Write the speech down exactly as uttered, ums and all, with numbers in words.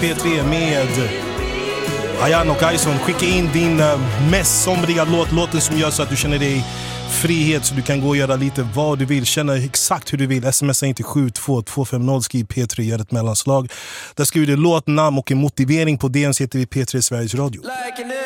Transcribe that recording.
P tre med Ayan och Ison. Skicka in din uh, mest somriga låt, låten som gör så att du känner dig frihet, så du kan gå och göra lite vad du vill, känna exakt hur du vill. Smsa in till sju två två fem noll, skriv P tre, gör ett mellanslag. Där skriver du låt, namn och en motivering. På D M heter vi P tre Sveriges Radio. Like